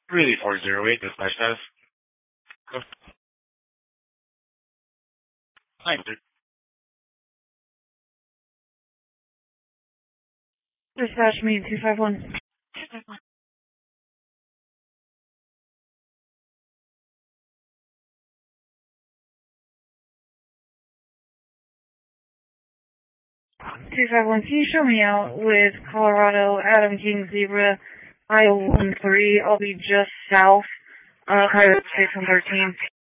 Really 408, dispatch status. Go. Hi. Dispatch me 251. 251, can you show me out with Colorado, Adam King Zebra, Iowa 13? I'll be just south, Highway 613.